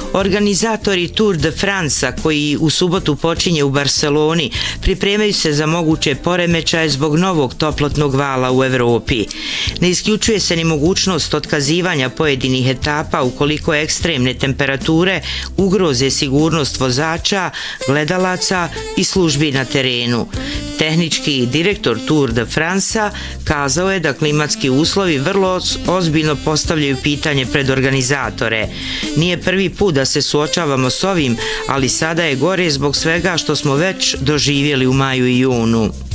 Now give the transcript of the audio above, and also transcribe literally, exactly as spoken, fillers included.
Organizatori Tour de France, koji u subotu počinje u Barceloni, pripremaju se za moguće poremećaje zbog novog toplotnog vala u Evropi. Ne isključuje se ni mogućnost otkazivanja pojedinih etapa ukoliko ekstremne temperature ugroze sigurnost vozača, gledalaca i službi na terenu. Tehnički direktor Tour de France kazao je da klimatski uslovi vrlo ozbiljno postavljaju pitanje pred organizatore. Nije prvi put da se suočavamo s ovim, ali sada je gore zbog svega što smo već doživjeli u maju i junu.